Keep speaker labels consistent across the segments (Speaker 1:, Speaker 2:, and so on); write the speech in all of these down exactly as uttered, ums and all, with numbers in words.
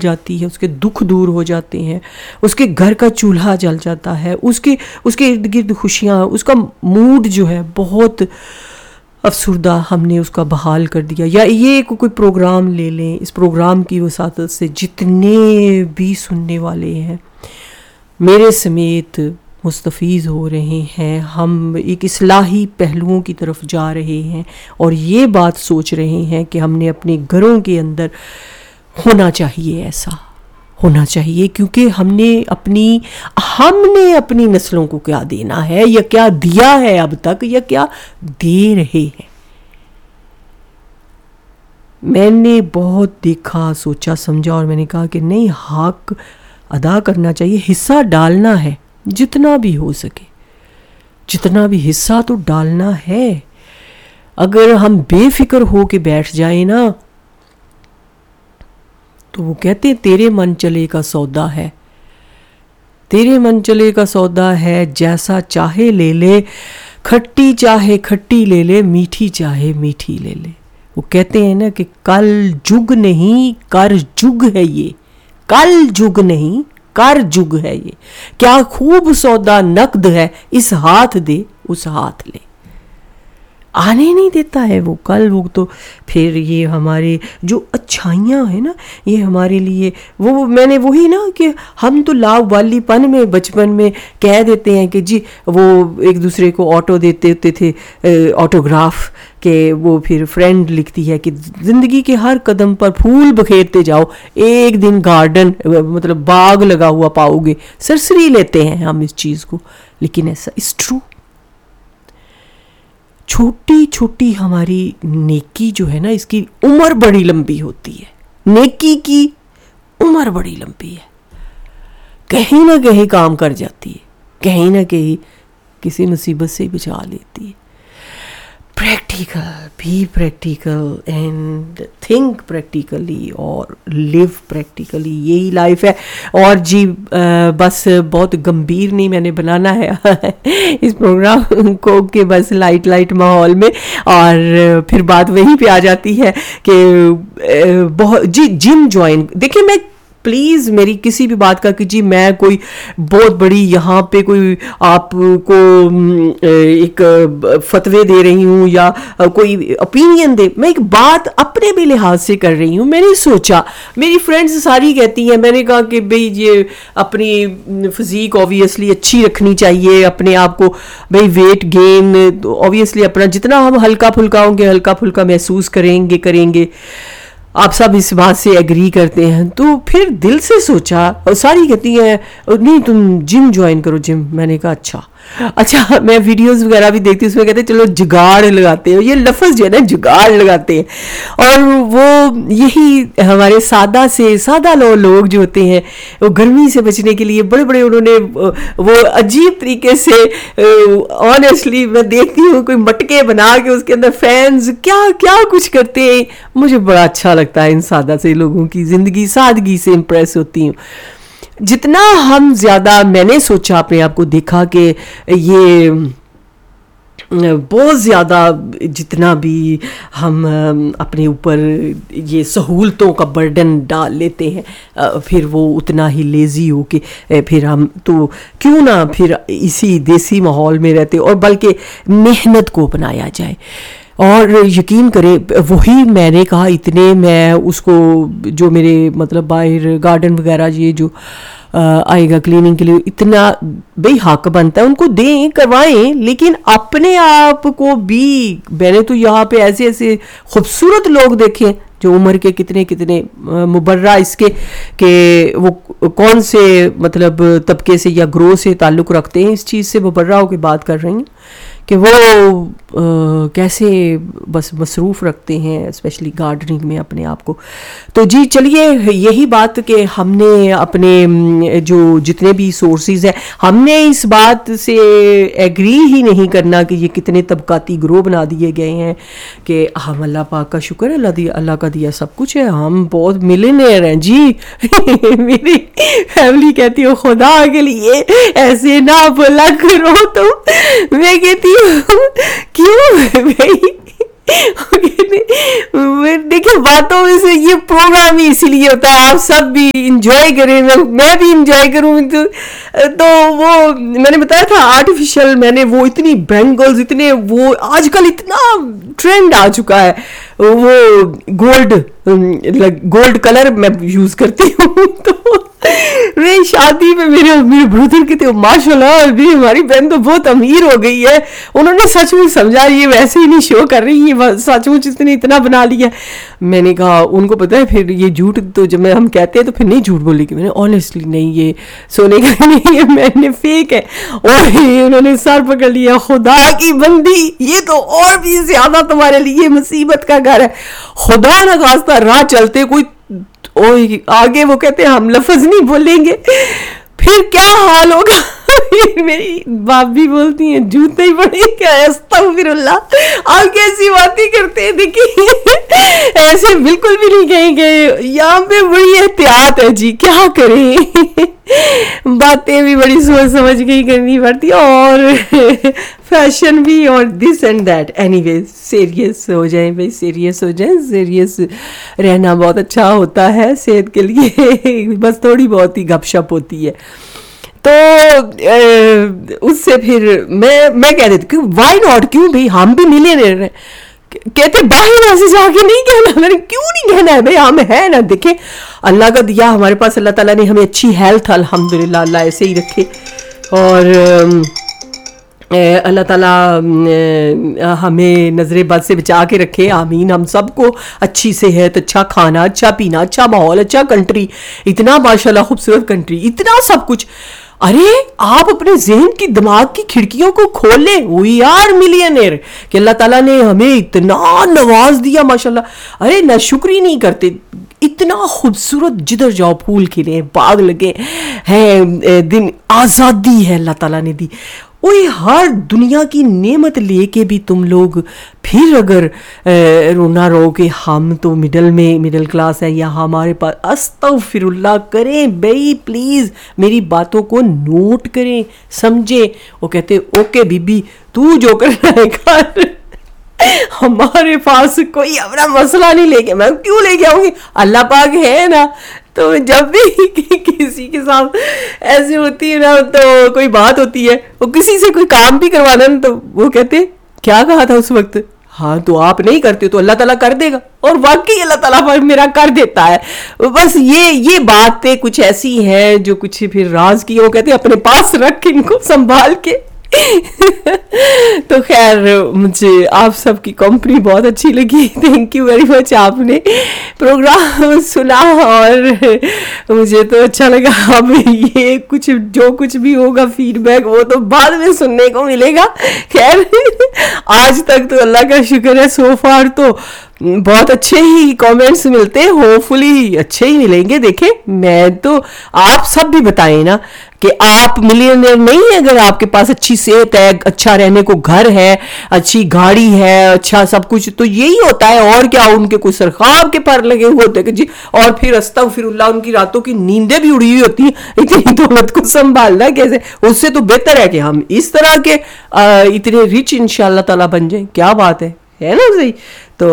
Speaker 1: جاتی ہے, اس کے دکھ دور ہو جاتے ہیں, اس کے گھر کا چولہا جل جاتا ہے, اس کے اس کے ارد گرد خوشیاں, اس کا موڈ جو ہے بہت افسردہ ہم نے اس کا بحال کر دیا. یا یہ کوئی پروگرام لے لیں, اس پروگرام کی وساطت سے جتنے بھی سننے والے ہیں میرے سمیت مستفیض ہو رہے ہیں, ہم ایک اصلاحی پہلوؤں کی طرف جا رہے ہیں اور یہ بات سوچ رہے ہیں کہ ہم نے اپنے گھروں کے اندر ہونا چاہیے, ایسا ہونا چاہیے, کیونکہ ہم نے اپنی ہم نے اپنی نسلوں کو کیا دینا ہے, یا کیا دیا ہے اب تک, یا کیا دے رہے ہیں. میں نے بہت دیکھا, سوچا, سمجھا, اور میں نے کہا کہ نہیں, حق ادا کرنا چاہیے, حصہ ڈالنا ہے جتنا بھی ہو سکے, جتنا بھی حصہ تو ڈالنا ہے. اگر ہم بے فکر ہو کے بیٹھ جائیں نا, تو وہ کہتے ہیں تیرے من چلے کا سودا ہے, تیرے من چلے کا سودا ہے, جیسا چاہے لے لے, کھٹی چاہے کھٹی لے لے, میٹھی چاہے میٹھی لے لے. وہ کہتے ہیں نا کہ کل جگ نہیں کر جگ ہے, یہ کل جگ نہیں کر جگ ہے, یہ کیا خوب سودا نقد ہے, اس ہاتھ دے اس ہاتھ لے. آنے نہیں دیتا ہے وہ کل. وہ تو پھر یہ ہمارے جو اچھائیاں ہیں نا, یہ ہمارے لیے وہ, میں نے وہی نا کہ ہم تو لاو والی پن میں بچپن میں کہہ دیتے ہیں کہ جی وہ ایک دوسرے کو آٹو دیتے ہوتے تھے, آٹوگراف, کہ وہ پھر فرینڈ لکھتی ہے کہ زندگی کے ہر قدم پر پھول بکھیرتے جاؤ, ایک دن گارڈن مطلب باغ لگا ہوا پاؤ گے. سرسری لیتے ہیں ہم اس چیز کو, لیکن ایسا اس ٹرو. چھوٹی چھوٹی ہماری نیکی جو ہے نا, اس کی عمر بڑی لمبی ہوتی ہے, نیکی کی عمر بڑی لمبی ہے, کہیں نہ کہیں کام کر جاتی ہے, کہیں نہ کہیں کسی مصیبت سے بچا لیتی ہے. Practical, be practical and think practically اور لیو پریکٹیکلی, یہی لائف ہے. اور جی بس بہت گمبھیر نہیں میں نے بنانا ہے اس پروگرام کو کہ بس لائٹ لائٹ ماحول میں, اور پھر بات وہیں پہ آ جاتی ہے کہ بہت جی جم جوائن. دیکھیں میں پلیز میری کسی بھی بات کا کہ جی میں کوئی بہت بڑی یہاں پہ کوئی آپ کو ایک فتوے دے رہی ہوں یا کوئی اوپینین دے, میں ایک بات اپنے بھی لحاظ سے کر رہی ہوں. میں نے سوچا, میری فرینڈز ساری کہتی ہیں, میں نے کہا کہ بھئی یہ اپنی فزیک اوبویسلی اچھی رکھنی چاہیے, اپنے آپ کو بھئی ویٹ گین اوبویسلی اپنا جتنا ہم ہلکا پھلکا ہوں گے ہلکا پھلکا محسوس کریں گے کریں گے آپ سب اس بات سے ایگری کرتے ہیں. تو پھر دل سے سوچا, اور ساری کہتی ہیں نہیں تم جم جوائن کرو جم. میں نے کہا اچھا اچھا میں ویڈیوز وغیرہ بھی دیکھتی ہوں, اس میں کہتے ہیں چلو جگاڑ لگاتے ہیں, یہ لفظ جو ہے نا جگاڑ لگاتے ہیں. اور وہ یہی ہمارے سادہ سے سادہ لو لوگ جو ہوتے ہیں وہ گرمی سے بچنے کے لیے بڑے بڑے انہوں نے وہ عجیب طریقے سے, آنیسٹلی میں دیکھتی ہوں کوئی مٹکے بنا کے اس کے اندر فینز کیا کیا کچھ کرتے ہیں. مجھے بڑا اچھا لگتا ہے ان سادہ سے لوگوں کی زندگی, سادگی سے امپریس ہوتی ہوں. جتنا ہم زیادہ, میں نے سوچا اپنے آپ کو دیکھا کہ یہ بہت زیادہ جتنا بھی ہم اپنے اوپر یہ سہولتوں کا برڈن ڈال لیتے ہیں, پھر وہ اتنا ہی لیزی ہو کہ پھر ہم تو کیوں نہ پھر اسی دیسی ماحول میں رہتے, اور بلکہ محنت کو اپنایا جائے. اور یقین کرے وہی میں نے کہا اتنے میں اس کو جو میرے مطلب باہر گارڈن وغیرہ یہ جو آئے گا کلیننگ کے لیے, اتنا بھئی حق بنتا ہے ان کو دیں کروائیں, لیکن اپنے آپ کو بھی. میں نے تو یہاں پہ ایسے ایسے خوبصورت لوگ دیکھے جو عمر کے کتنے کتنے مبرہ اس کے کہ وہ کون سے مطلب طبقے سے یا گروہ سے تعلق رکھتے ہیں, اس چیز سے مبرہ ہو کے بات کر رہی ہیں کہ وہ کیسے بس مصروف رکھتے ہیں اسپیشلی گارڈننگ میں اپنے آپ کو. تو جی چلیے یہی بات کہ ہم نے اپنے جو جتنے بھی سورسز ہیں ہم نے اس بات سے ایگری ہی نہیں کرنا کہ یہ کتنے طبقاتی گروہ بنا دیے گئے ہیں کہ ہم اللہ پاک کا شکر ہے, اللہ دیا اللہ کا دیا سب کچھ ہے, ہم بہت ملینئر ہیں جی. میری فیملی کہتی ہو خدا کے لیے ایسے نہ بولا کرو تم. میں کہتی ہوں کیوں بھائی دیکھیں باتوں میں سے یہ پروگرام ہی اسی لیے ہوتا ہے آپ سب بھی انجوائے کریں, میں بھی انجوائے کروں. تو وہ میں نے بتایا تھا آرٹیفیشل, میں نے وہ اتنی بینگلز, اتنے وہ آج کل اتنا ٹرینڈ آ چکا ہے, وہ گولڈ گولڈ کلر میں یوز کرتی ہوں. تو میری شادی میں میرے میرے بردر کے تھے, ماشاء اللہ بھی ہماری بہن تو بہت امیر ہو گئی ہے, انہوں نے سچ مچ سمجھا یہ ویسے ہی نہیں شو کر رہی ہے, سچ مچ اس نے اتنا بنا لیا. میں نے کہا ان کو پتا ہے پھر یہ جھوٹ تو جب میں ہم کہتے ہیں تو پھر نہیں جھوٹ بولے گی. میں نے آنیسٹلی نہیں یہ سونے کا نہیں ہے, میں نے فیک ہے. اور انہوں نے سر پکڑ لیا, خدا کی بندی یہ تو اور بھی زیادہ تمہارے لیے مصیبت کا گھر ہے. خدا نہ خواستہ راہ چلتے کوئی آگے وہ کہتے ہیں ہم لفظ نہیں بولیں گے, پھر کیا حال ہوگا. میری باپ بھی بولتی ہیں جوتے ہی پڑے کیا, استغفر اللہ, آپ کیسی باتیں کرتے ہیں. دیکھیے ایسے بالکل بھی نہیں کہیں گے, یہاں پہ بڑی احتیاط ہے جی, کیا کریں, باتیں بھی بڑی سوچ سمجھ کے ہی کرنی پڑتی اور فیشن بھی اور this and that. Any ways serious ہو جائیں بھائی, سیریس ہو جائیں, سیریس رہنا بہت اچھا ہوتا ہے صحت کے لیے, بس تھوڑی بہت ہی گپ شپ ہوتی ہے. تو اس سے پھر میں میں کہہ دیتی کہ وائی ناٹ, کیوں بھائی ہم بھی ملینئر ہیں. کہتے باہر ایسے جا کے نہیں کہنا. میں نے کیوں نہیں کہنا ہے بھائی, ہم ہے نا. دیکھیں اللہ کا دیا ہمارے پاس, اللہ تعالیٰ نے ہمیں اچھی ہیلتھ الحمدللہ, اللہ ایسے ہی رکھے, اور اللہ تعالیٰ ہمیں نظر بد سے بچا کے رکھے, آمین. ہم سب کو اچھی صحت, اچھا کھانا, اچھا پینا, اچھا ماحول, اچھا کنٹری, اتنا ماشاءاللہ خوبصورت کنٹری, اتنا سب کچھ. ارے آپ اپنے ذہن کی دماغ کی کھڑکیوں کو کھول لیں, وی آر ملینئر, کہ اللہ تعالیٰ نے ہمیں اتنا نواز دیا ماشاءاللہ. ارے نہ شکری نہیں کرتے, اتنا خوبصورت جدھر جاؤ پھول کھلے, باغ لگے ہیں, دن آزادی ہے اللہ تعالیٰ نے دی. وہی ہر دنیا کی نعمت لے کے بھی تم لوگ پھر اگر رونا رو کہ ہم تو مڈل میں مڈل کلاس ہے یا ہمارے پاس, استغفر اللہ کریں بھائی پلیز, میری باتوں کو نوٹ کریں, سمجھیں. وہ کہتے اوکے بی بی تو جو کرنا ہے کر, ہمارے پاس کوئی اپنا مسئلہ نہیں لے کے, میں کیوں لے کے آؤں گی, اللہ پاک ہے نا. تو جب بھی کسی کے ساتھ ایسے ہوتی ہے نا, تو کوئی بات ہوتی ہے, وہ کسی سے کوئی کام بھی کروانا نا, تو وہ کہتے کیا کہا تھا اس وقت, ہاں تو آپ نہیں کرتے تو اللہ تعالیٰ کر دے گا, اور واقعی اللہ تعالیٰ پر میرا کر دیتا ہے. بس یہ یہ باتیں کچھ ایسی ہیں جو کچھ پھر راز کی, وہ کہتے ہیں اپنے پاس رکھ ان کو سنبھال کے. تو خیر مجھے آپ سب کی کمپنی بہت اچھی لگی, تھینک یو ویری مچ. آپ نے پروگرام سنا اور مجھے تو اچھا لگا. اب یہ کچھ جو کچھ بھی ہوگا فیڈ بیک وہ تو بعد میں سننے کو ملے گا. خیر آج تک تو اللہ کا شکر ہے, سو فار تو بہت اچھے ہی کامنٹس ملتے ہیں, ہوپ فلی اچھے ہی ملیں گے. دیکھیں میں تو آپ سب بھی بتائیں نا کہ آپ ملینئر نہیں ہیں اگر آپ کے پاس اچھی صحت ہے, اچھا رہنے کو گھر ہے, اچھی گاڑی ہے, اچھا سب کچھ, تو یہی ہوتا ہے. اور کیا ان کے کوئی سرخاب کے پر لگے ہوئے ہوتے ہیں کہ جی, اور پھر استغفر اللہ ان کی راتوں کی نیندیں بھی اڑی ہوئی ہوتی ہیں. اتنی دولت کو سنبھالنا کیسے, اس سے تو بہتر ہے کہ ہم اس طرح کے اتنے رچ انشاءاللہ تعالیٰ بن جائیں. کیا بات ہے, ہے نا صحیح. تو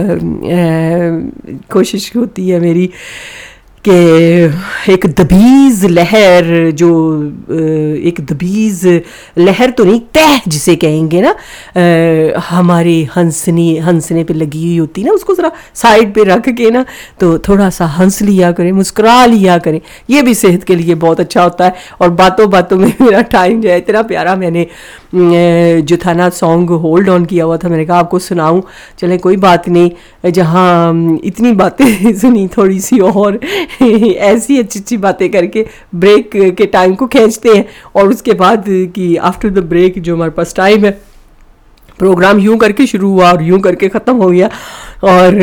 Speaker 1: کوشش ہوتی ہے میری کہ ایک دبیز لہر, جو ایک دبیز لہر تو نہیں, تہ جسے کہیں گے نا, ہمارے ہنسنے ہنسنے پہ لگی ہوئی ہوتی نا, اس کو ذرا سائڈ پہ رکھ کے نا تو تھوڑا سا ہنس لیا کریں, مسکرا لیا کریں, یہ بھی صحت کے لیے بہت اچھا ہوتا ہے. اور باتوں باتوں میں میرا ٹائم جو ہے اتنا پیارا, میں نے جو تھا نا سانگ ہولڈ آن کیا ہوا تھا, میں نے کہا آپ کو سناؤں. چلیں کوئی بات نہیں, جہاں اتنی باتیں سنی, تھوڑی سی اور ایسی اچھی اچھی باتیں کر کے بریک کے ٹائم کو کھینچتے ہیں. اور اس کے بعد کی آفٹر دا بریک جو ہمارے پاس ٹائم ہے, پروگرام یوں کر کے شروع ہوا اور یوں کر کے ختم ہو گیا, اور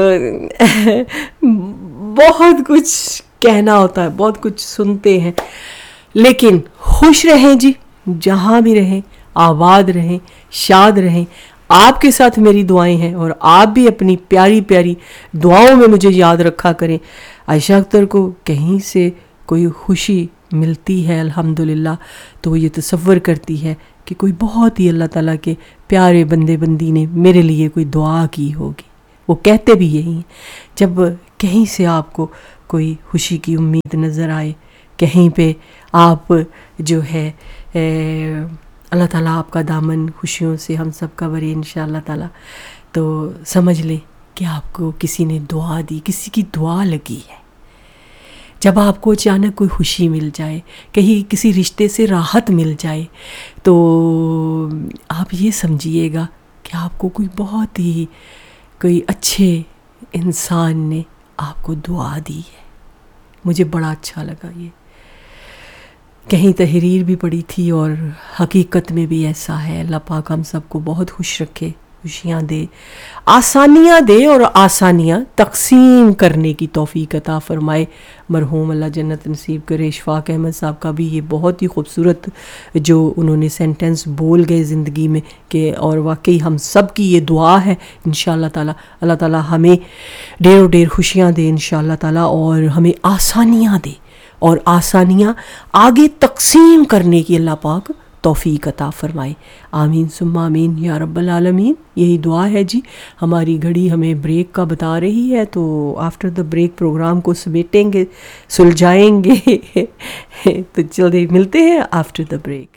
Speaker 1: بہت کچھ کہنا ہوتا ہے, بہت کچھ سنتے ہیں, لیکن خوش رہیں جی, جہاں بھی رہیں, آباد رہیں, شاد رہیں. آپ کے ساتھ میری دعائیں ہیں, اور آپ بھی اپنی پیاری پیاری دعاؤں میں مجھے یاد رکھا کریں. عائشہ اختر کو کہیں سے کوئی خوشی ملتی ہے الحمدللہ, تو وہ یہ تصور کرتی ہے کہ کوئی بہت ہی اللہ تعالیٰ کے پیارے بندے بندی نے میرے لیے کوئی دعا کی ہوگی. وہ کہتے بھی یہی ہیں, جب کہیں سے آپ کو کوئی خوشی کی امید نظر آئے, کہیں پہ آپ جو ہے اللہ تعالیٰ آپ کا دامن خوشیوں سے ہم سب کا بھرے انشاءاللہ تعالیٰ, تو سمجھ لیں کہ آپ کو کسی نے دعا دی, کسی کی دعا لگی ہے. جب آپ کو اچانک کوئی خوشی مل جائے, کہیں کسی رشتے سے راحت مل جائے, تو آپ یہ سمجھیے گا کہ آپ کو کوئی بہت ہی کوئی اچھے انسان نے آپ کو دعا دی ہے. مجھے بڑا اچھا لگا یہ. کہیں تحریر بھی پڑھی تھی اور حقیقت میں بھی ایسا ہے. اللہ پاک ہم سب کو بہت خوش رکھے, خوشیاں دے, آسانیاں دے اور آسانیاں تقسیم کرنے کی توفیق عطا فرمائے. مرحوم اللہ جنت نصیب کرے اشفاق احمد صاحب کا بھی یہ بہت ہی خوبصورت جو انہوں نے سینٹنس بول گئے زندگی میں, کہ اور واقعی ہم سب کی یہ دعا ہے انشاءاللہ تعالیٰ اللہ تعالیٰ ہمیں ڈھیر و ڈھیر خوشیاں دے انشاءاللہ تعالیٰ, اور ہمیں آسانیاں دے, اور آسانیاں آگے تقسیم کرنے کی اللہ پاک توفیق عطا فرمائے. آمین ثم آمین یا رب العالمین. یہی دعا ہے جی. ہماری گھڑی ہمیں بریک کا بتا رہی ہے, تو آفٹر دا بریک پروگرام کو سمیٹیں گے, سلجھائیں گے. تو جلدی ملتے ہیں after the break.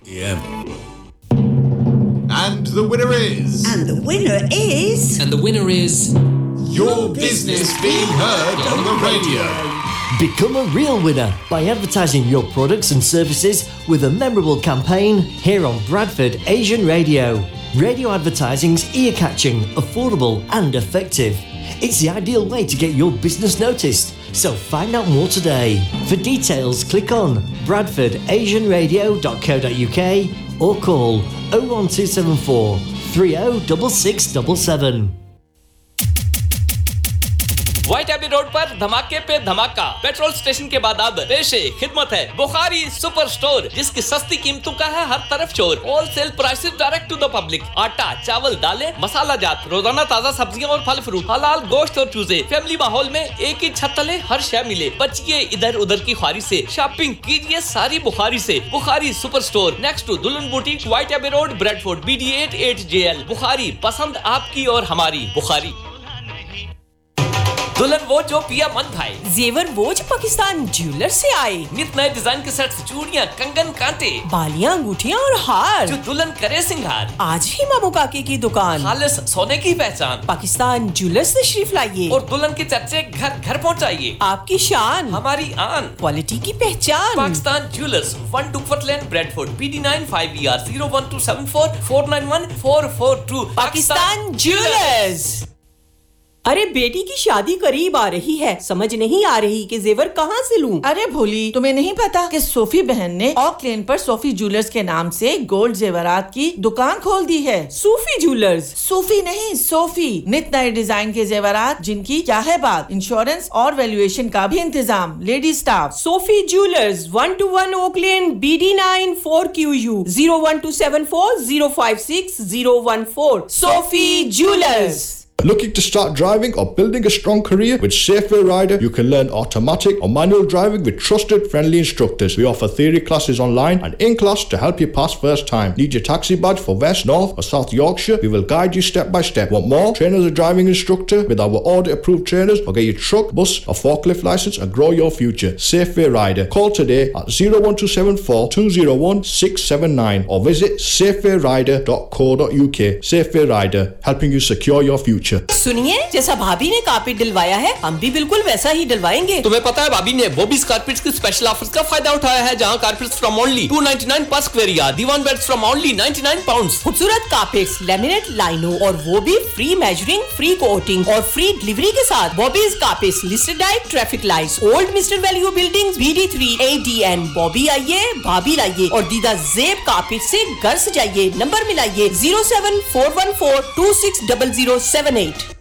Speaker 2: And the winner is
Speaker 3: And the winner is
Speaker 4: And the winner is
Speaker 2: your business being heard on the radio.
Speaker 5: Become a real winner by advertising your products and services with a memorable campaign here on Bradford Asian Radio. Radio advertising's ear-catching, affordable and effective. It's the ideal way to get your business noticed. So find out more today. For details, click on bradford asian radio dot co dot uk or call oh one two seven four three oh six six seven seven.
Speaker 4: White Abbey road پر دھماکے پہ دھماکہ. Petrol station کے بعد اب پیش خدمت ہے بخاری super store, جس کی سستی قیمتوں کا ہے ہر طرف شور. Whole cell prices direct to the public. آٹا, چاول, دالیں, مسالہ جات, روزانہ تازہ سبزیاں اور پھل فروٹ, حلال گوشت اور چوزے. فیملی ماحول میں ایک ہی چھت تلے ہر شے ملے. بچیے ادھر ادھر کی خواری سے, شاپنگ کیجیے ساری بخاری سے. بخاری سپر سٹور نیکسٹ ٹو دلہن boutique, white Abbey road, bread Ford, B D at at J L. بخاری, پسند آپ کی اور ہماری. بخاری. دلہن وہ جو پیا من بھائی,
Speaker 6: زیور وہ جو پاکستان جیولر سے آئے.
Speaker 4: نت نئے ڈیزائن کے سیٹس, چوڑیاں, کنگن, کانٹے,
Speaker 6: بالیاں, انگوٹھیاں اور ہار,
Speaker 4: جو دلہن کرے سنگھار.
Speaker 6: آج ہی مامو کاکے کی دکان,
Speaker 4: خالص سونے کی پہچان.
Speaker 6: پاکستان جیولر سے تشریف لائیے
Speaker 4: اور دلہن کے چرچے گھر گھر پہنچائیے.
Speaker 6: آپ کی شان,
Speaker 4: ہماری آن,
Speaker 6: کوالٹی کی پہچان.
Speaker 4: Pakistan jewellers, one ڈکفٹ lane, bread Ford, P D nine five E R zero one to seven four four nine one four four to.
Speaker 6: Pakistan jewellers. ارے بیٹی کی شادی قریب آ رہی ہے, سمجھ نہیں آ رہی کہ زیور کہاں سے لوں.
Speaker 7: ارے بھولی, تمہیں نہیں پتا کہ صوفی بہن نے اوک لین پر صوفی جیولرز کے نام سے گولڈ زیورات کی دکان کھول دی ہے.
Speaker 6: صوفی جیولرز,
Speaker 7: صوفی نہیں صوفی. نت نئے ڈیزائن کے زیورات جن کی کیا ہے بات, انشورنس اور ویلیویشن کا بھی انتظام, lady staff.
Speaker 6: Sufi jewellers, one to one okay lane, B D nine four Q you, zero one to seven four zero five six zero one four. Sufi jewellers.
Speaker 2: Looking to start driving or building a strong career with Safeway Rider? You can learn automatic or manual driving with trusted, friendly instructors. We offer theory classes online and in class to help you pass first time. Need your taxi badge for West, North or South Yorkshire? We will guide you step by step. Want more? Train as a driving instructor with our audit approved trainers, or get your truck, bus or forklift license and grow your future. Safeway Rider. Call today at zero one two seven four two zero one six seven nine or visit safeway rider dot co dot uk. Safeway Rider, helping you secure your future.
Speaker 6: سنیے, جیسا بھابی نے carpet ڈلوایا ہے ہم بھی بالکل ویسا ہی ڈلوائیں گے.
Speaker 4: تمہیں پتا ہے بھابی نے بوبیز کارپیٹس کی اسپیشل آفرز کا فائدہ اٹھایا ہے, جہاں carpets from only to ninety nine per square yard, دیوان beds from only ninety nine pounds.
Speaker 6: خوبصورت کارپیٹس, لیمینیٹ لائنوں اور وہ بھی فری میجرنگ, فری کوٹنگ اور فری ڈلیوری کے ساتھ. بوبیز carpets, listed diet, traffic lights, old mister value building, B D three اے D N. Bobby آئیے, بھابی لائیے اور دیدہ زیب کارپیٹ سے گھر سجائیے. Number ملائیے zero seven four one four to six double zero seven eight.